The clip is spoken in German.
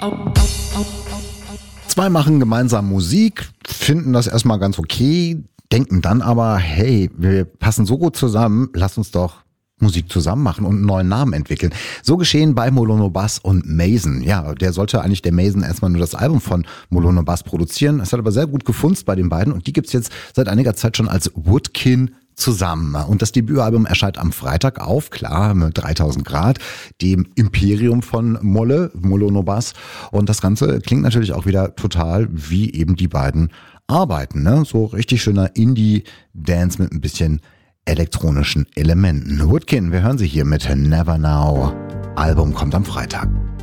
Zwei machen gemeinsam Musik, finden das erstmal ganz okay, denken dann aber, hey, wir passen so gut zusammen, lass uns doch Musik zusammen machen und einen neuen Namen entwickeln. So geschehen bei Molono Bass und Mason. Ja, der sollte eigentlich der Mason erstmal nur das Album von Molono Bass produzieren. Es hat aber sehr gut gefunzt bei den beiden und die gibt's jetzt seit einiger Zeit schon als Woodkin zusammen. Und das Debütalbum erscheint am Freitag auf, klar, mit 3000 Grad, dem Imperium von Molono Bass. Und das Ganze klingt natürlich auch wieder total wie eben die beiden arbeiten, ne? So richtig schöner Indie-Dance mit ein bisschen elektronischen Elementen. Woodkin, wir hören sie hier mit Never Now. Album kommt am Freitag.